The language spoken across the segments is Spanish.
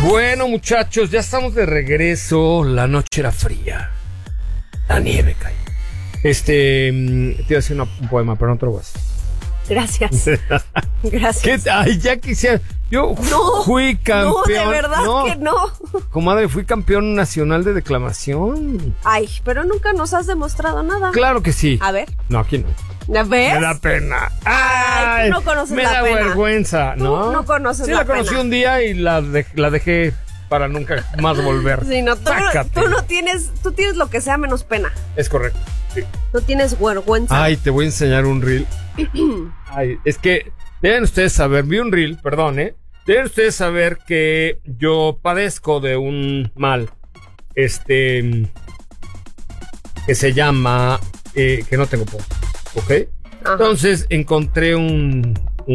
Bueno, muchachos, ya estamos de regreso. La noche era fría. La nieve caía. Te iba a decir un poema, pero no te lo voy a hacer. Gracias. Gracias. ¿Qué? Ay, ya quisiera. Yo fui campeón. No, de verdad que no. Comadre, fui campeón nacional de declamación. Ay, pero nunca nos has demostrado nada. Claro que sí. A ver. No, aquí no. ¿La ves? Me da pena. Ay, tú no conoces la pena. Me da vergüenza, ¿no? Tú no conoces sí, la pena. Sí, la conocí un día y la dejé para nunca más volver. Sí, no, tú tienes lo que sea menos pena. Es correcto. Sí. No tienes vergüenza. Ay, te voy a enseñar un reel. Ay, es que deben ustedes saber, vi un reel, perdón, deben ustedes saber que yo padezco de un mal, que se llama, que no tengo poco, ¿ok? Ajá. Entonces encontré una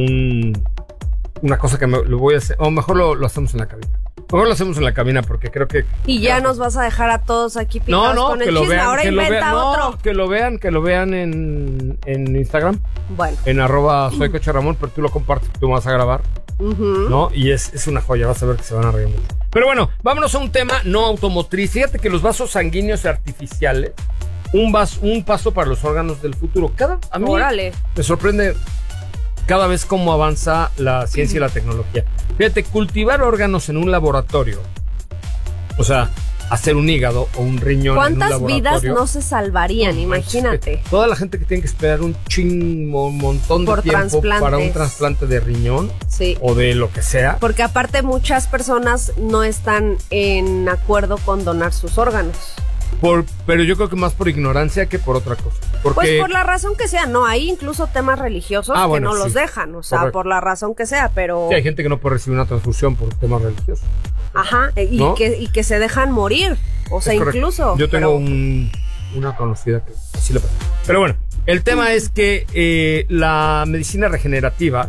cosa que lo voy a hacer, o mejor lo hacemos en la cabina. Mejor lo hacemos en la cabina porque creo que... Y ya nos vas a dejar a todos aquí picados con el chisme. Vean, ahora inventa otro. No, que lo vean en Instagram. Bueno. En @soy Coche Ramón, pero tú lo compartes, tú vas a grabar. ¿No? Y es una joya, vas a ver que se van a reír mucho. Pero bueno, vámonos a un tema no automotriz. Fíjate que los vasos sanguíneos artificiales, un paso para los órganos del futuro. A mí me sorprende cada vez cómo avanza la ciencia y la tecnología. Fíjate, cultivar órganos en un laboratorio, o sea, hacer un hígado o un riñón en un laboratorio. ¿Cuántas vidas no se salvarían? Imagínate. Toda la gente que tiene que esperar un montón de tiempo para un trasplante de riñón, sí, o de lo que sea. Porque aparte muchas personas no están en acuerdo con donar sus órganos. Pero yo creo que más por ignorancia que por otra cosa. Pues por la razón que sea, no, hay incluso temas religiosos que no los dejan, o sea, correcto, por la razón que sea, pero... Sí, hay gente que no puede recibir una transfusión por temas religiosos. Ajá, ¿no? y que se dejan morir, o sea, incluso... Yo tengo una conocida que sí le pasa. Pero bueno, el tema es que la medicina regenerativa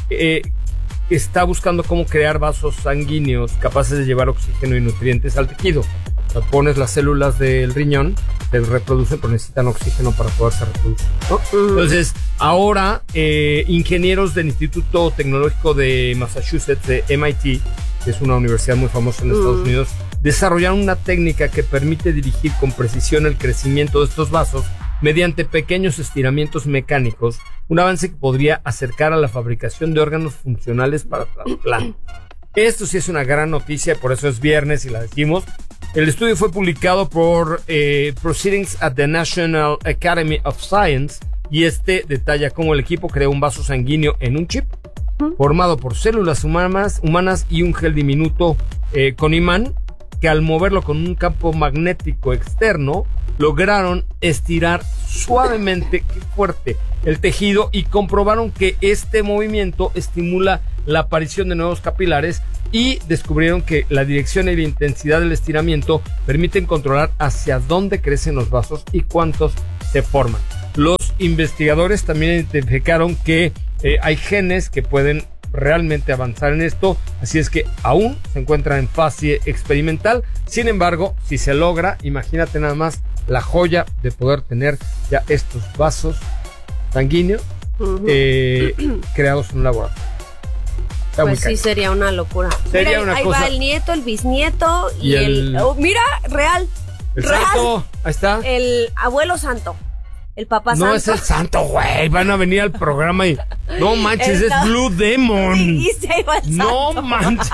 está buscando cómo crear vasos sanguíneos capaces de llevar oxígeno y nutrientes al tejido. O sea, pones las células del riñón, se reproducen, pero necesitan oxígeno para poderse reproducir, ¿no? Entonces, ahora ingenieros del Instituto Tecnológico de Massachusetts, de MIT, que es una universidad muy famosa en Estados Unidos, desarrollaron una técnica que permite dirigir con precisión el crecimiento de estos vasos mediante pequeños estiramientos mecánicos, un avance que podría acercar a la fabricación de órganos funcionales para trasplante. Esto sí es una gran noticia, por eso es viernes y la decimos. El estudio fue publicado por Proceedings at the National Academy of Science y detalla cómo el equipo creó un vaso sanguíneo en un chip formado por células humanas y un gel diminuto con imán que al moverlo con un campo magnético externo lograron estirar suavemente, qué fuerte, el tejido y comprobaron que este movimiento estimula la aparición de nuevos capilares y descubrieron que la dirección y la intensidad del estiramiento permiten controlar hacia dónde crecen los vasos y cuántos se forman. Los investigadores también identificaron que hay genes que pueden realmente avanzar en esto, así es que aún se encuentra en fase experimental. Sin embargo, si se logra, imagínate nada más la joya de poder tener ya estos vasos sanguíneos creados en un laboratorio. Pues sí, sería una locura. Sería mira, una ahí cosa... va el nieto, el bisnieto y el... Oh, mira, real. El santo, ahí está. El abuelo santo. El papá santo. No es el santo, güey. Van a venir al programa y... No manches, es Blue Demon. Y se iba el santo. No manches.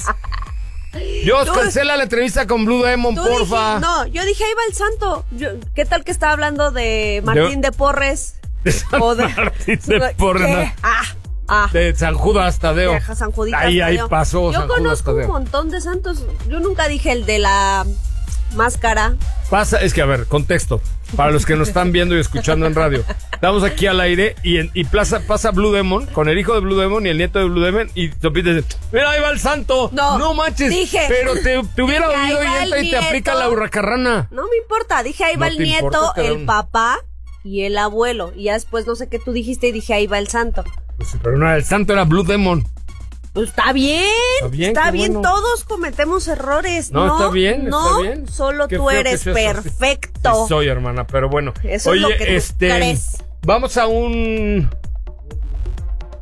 Dios, cancela la entrevista con Blue Demon, porfa. Yo dije, ahí va el santo. ¿Qué tal que estaba hablando de Martín de Porres? De San Martín de Porres. De San Judas Tadeo. San Juditas ahí Tadeo. Pasó Yo San Judas conozco Tadeo. Un montón de santos. Yo nunca dije el de la máscara. Es que, a ver, contexto. Para los que nos están viendo y escuchando en radio. Estamos aquí al aire y pasa Blue Demon con el hijo de Blue Demon y el nieto de Blue Demon y Sopita dice, mira, ahí va el santo. No manches. Dije, pero te hubiera oído y entra y te aplica la hurracarrana. No me importa. Dije, ahí va el nieto, el papá y el abuelo. Y ya después no sé qué tú dijiste y dije, ahí va el santo. Pues, pero no, el santo era Blue Demon. Pues está bien, bueno. Todos cometemos errores, ¿no? Está bien. Solo tú eres perfecto. Sí soy, hermana, pero bueno. Eso es lo que tú crees. Vamos a un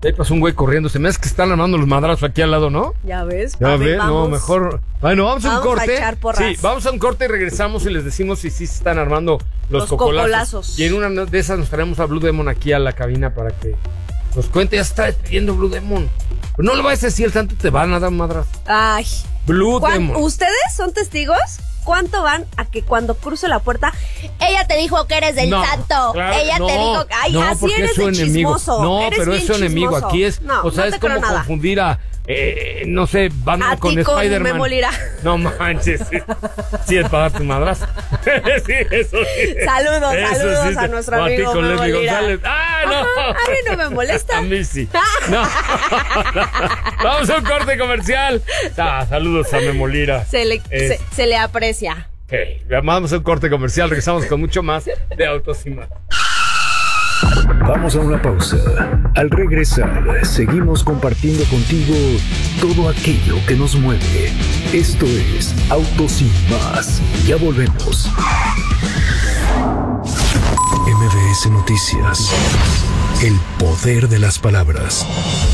Ahí pasó un güey corriendo. Se me hace que están armando los madrazos aquí al lado, ¿no? Ya ves. Ya ves, no, mejor. Bueno, vamos a un corte. A echar porras. Sí, vamos a un corte y regresamos y les decimos si sí se están armando los cocolazos. Y en una de esas nos traemos a Blue Demon aquí a la cabina para que nos cuente. Ya se está despidiendo Blue Demon. Pero no lo vayas a decir, el tanto te van a dar madrazos. Ay. Blue Demon. ¿Ustedes son testigos? ¿Cuánto van a que cuando cruce la puerta, ella te dijo que eres del santo? Claro, ella te dijo, ay, así eres de chismoso. No, eres pero es su enemigo. chismoso. Aquí es, no, o sea, no es como confundir a, no sé, Batman con Spider-Man. Memo Lira. No manches. Sí, es para tu madrazo. Sí, eso sí. Saludos sí, a nuestro amigo Memo Lira. Ah, no. Ajá, a mí no me molesta. A mí sí. No. Vamos a un corte comercial. Saludos a Memo Lira. Se le aprecia. Okay. Vamos a un corte comercial. Regresamos con mucho más de Autos y Más. Vamos a una pausa. Al regresar, seguimos compartiendo contigo todo aquello que nos mueve. Esto es Autos y Más. Ya volvemos. MBS Noticias. El poder de las palabras.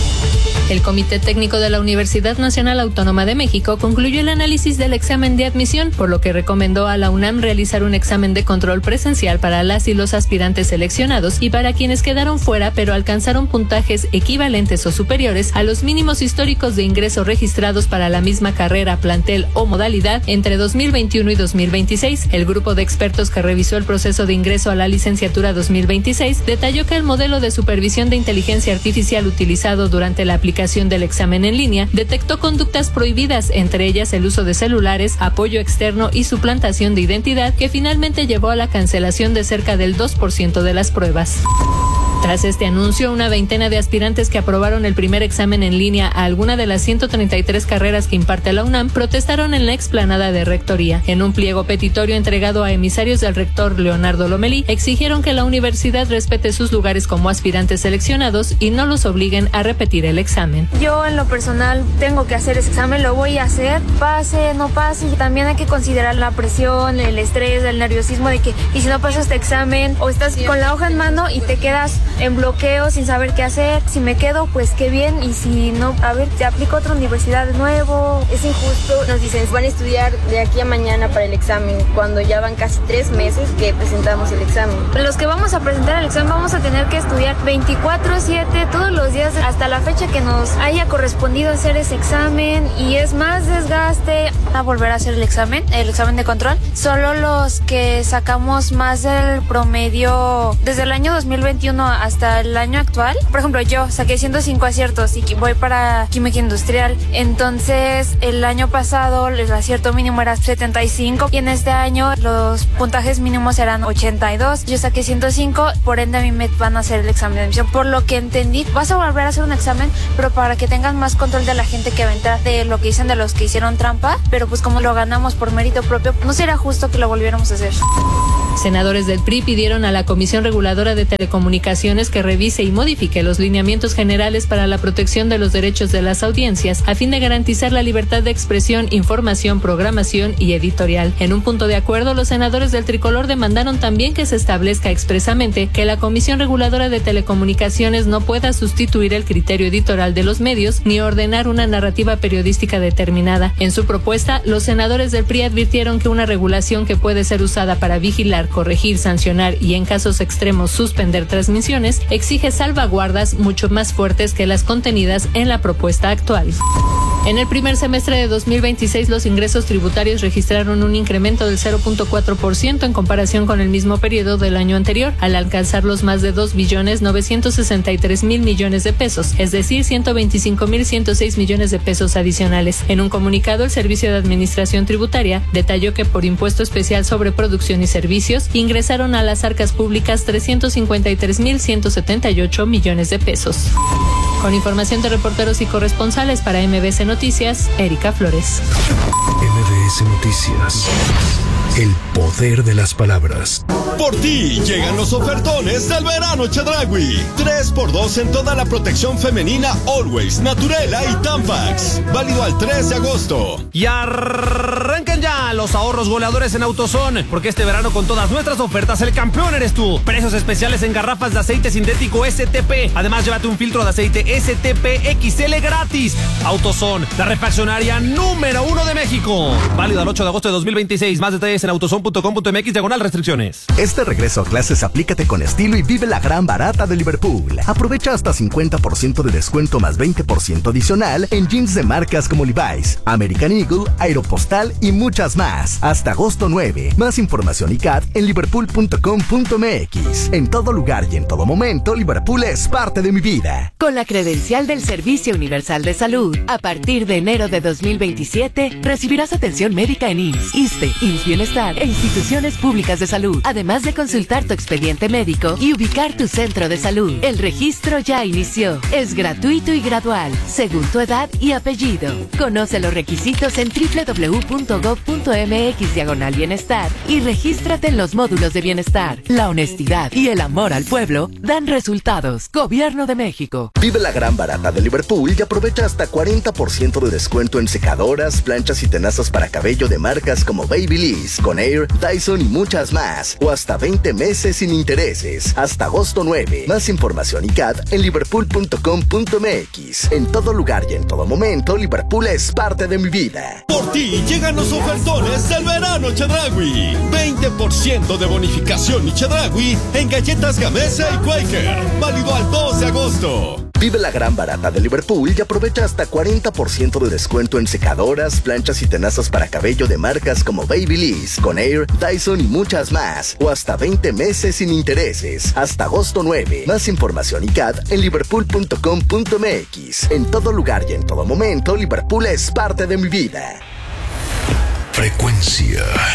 El Comité Técnico de la Universidad Nacional Autónoma de México concluyó el análisis del examen de admisión, por lo que recomendó a la UNAM realizar un examen de control presencial para las y los aspirantes seleccionados y para quienes quedaron fuera pero alcanzaron puntajes equivalentes o superiores a los mínimos históricos de ingreso registrados para la misma carrera, plantel o modalidad entre 2021 y 2026. El grupo de expertos que revisó el proceso de ingreso a la licenciatura 2026 detalló que el modelo de supervisión de inteligencia artificial utilizado durante la aplicación del examen en línea detectó conductas prohibidas, entre ellas el uso de celulares, apoyo externo y suplantación de identidad, que finalmente llevó a la cancelación de cerca del 2% de las pruebas. Tras este anuncio, una veintena de aspirantes que aprobaron el primer examen en línea a alguna de las 133 carreras que imparte la UNAM protestaron en la explanada de Rectoría. En un pliego petitorio entregado a emisarios del rector Leonardo Lomelí, exigieron que la universidad respete sus lugares como aspirantes seleccionados y no los obliguen a repetir el examen. Yo en lo personal tengo que hacer ese examen, lo voy a hacer, pase, no pase, y también hay que considerar la presión, el estrés, el nerviosismo de que, y si no pasas este examen, o estás con la hoja en mano y te quedas en bloqueo sin saber qué hacer. Si me quedo, pues qué bien, y si no, a ver, te aplico a otra universidad de nuevo. Es injusto, nos dicen, van a estudiar de aquí a mañana para el examen, cuando ya van casi 3 meses que presentamos el examen. Los que vamos a presentar el examen vamos a tener que estudiar 24/7 todos los días hasta la fecha que nos haya correspondido hacer ese examen, y es más desgaste a volver a hacer el examen de control. Solo los que sacamos más del promedio desde el año 2021 hasta el año actual. Por ejemplo, yo saqué 105 aciertos y voy para química industrial. Entonces, el año pasado el acierto mínimo era 75 y en este año los puntajes mínimos eran 82. Yo saqué 105, por ende a mí me van a hacer el examen de admisión. Por lo que entendí, vas a volver a hacer un examen, pero para que tengan más control de la gente que va a entrar, de lo que dicen de los que hicieron trampa, pero pues como lo ganamos por mérito propio, no sería justo que lo volviéramos a hacer. Senadores del PRI pidieron a la Comisión Reguladora de Telecomunicaciones que revise y modifique los lineamientos generales para la protección de los derechos de las audiencias a fin de garantizar la libertad de expresión, información, programación y editorial. En un punto de acuerdo, los senadores del tricolor demandaron también que se establezca expresamente que la Comisión Reguladora de Telecomunicaciones no pueda sustituir el criterio editorial de los medios ni ordenar una narrativa periodística determinada. En su propuesta, los senadores del PRI advirtieron que una regulación que puede ser usada para vigilar, corregir, sancionar y en casos extremos suspender transmisiones exige salvaguardas mucho más fuertes que las contenidas en la propuesta actual. En el primer semestre de 2026, los ingresos tributarios registraron un incremento del 0.4% en comparación con el mismo periodo del año anterior, al alcanzar los más de 2.963.000 millones de pesos, es decir, 125.106 millones de pesos adicionales. En un comunicado, el Servicio de Administración Tributaria detalló que por impuesto especial sobre producción y servicios ingresaron a las arcas públicas 353.178 millones de pesos. Con información de reporteros y corresponsales para MBS Noticias, Erika Flores. MBS Noticias. El poder de las palabras. Por ti llegan los ofertones del verano Chedraui. 3x2 en toda la protección femenina Always, Naturela y Tampax. Válido al 3 de agosto. Y arrancan ya los ahorros goleadores en AutoZone, porque este verano con todas nuestras ofertas el campeón eres tú. Precios especiales en garrafas de aceite sintético STP. Además, llévate un filtro de aceite STP XL gratis. AutoZone, la refaccionaria número 1 de México. Válido al 8 de agosto de 2026. Más detalles en autozone.com.mx/restricciones. Este regreso a clases aplícate con estilo y vive la gran barata de Liverpool. Aprovecha hasta 50% de descuento más 20% adicional en jeans de marcas como Levi's, American Eagle, Aeropostal y muchas más. Hasta agosto 9. Más información y CAT en liverpool.com.mx. En todo lugar y en todo momento, Liverpool es parte de mi vida. Con la credencial del Servicio Universal de Salud, a partir de enero de 2027, recibirás atención médica en IMSS, ISSSTE, IMSS Bienestar e instituciones públicas de salud, además de consultar tu expediente médico y ubicar tu centro de salud. El registro ya inició. Es gratuito y gradual, según tu edad y apellido. Conoce los requisitos en www.gov.mx/bienestar y regístrate en los módulos de bienestar. La honestidad y el amor al pueblo dan resultados. Gobierno de México. Vive la gran barata de Liverpool y aprovecha hasta 40% de descuento en secadoras, planchas y tenazas para cabello de marcas como Babyliss, Conair, Dyson y muchas más. O hasta 20 meses sin intereses. Hasta agosto 9. Más información y CAT en liverpool.com.mx. En todo lugar y en todo momento, Liverpool es parte de mi vida. Por ti llegan los ofertones del verano Chedraui. 20% de bonificación y Chedraui en galletas Gamesa y Quaker. Válido al 2 de agosto. Vive la gran barata de Liverpool y aprovecha hasta 40% de descuento en secadoras, planchas y tenazas para cabello de marcas como Babyliss, Conair, Dyson y muchas más. O hasta 20 meses sin intereses. Hasta agosto 9. Más información y CAT en liverpool.com.mx. En todo lugar y en todo momento, Liverpool es parte de mi vida. Frecuencia